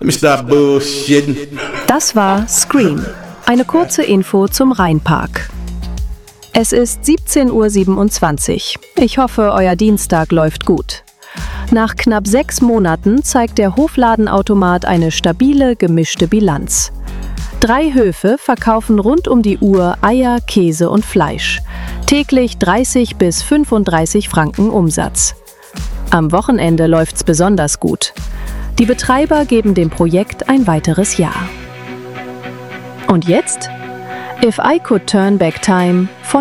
Let me stop bullshitting. Das war Scream. Eine kurze Info zum Rheinpark. Es ist 17:27 Uhr. Ich hoffe, euer Dienstag läuft gut. Nach knapp 6 Monaten zeigt der Hofladenautomat eine stabile, gemischte Bilanz. 3 Höfe verkaufen rund um die Uhr Eier, Käse und Fleisch. Täglich 30 bis 35 Franken Umsatz. Am Wochenende läuft's besonders gut. Die Betreiber geben dem Projekt ein weiteres Jahr. Und jetzt? If I Could Turn Back Time von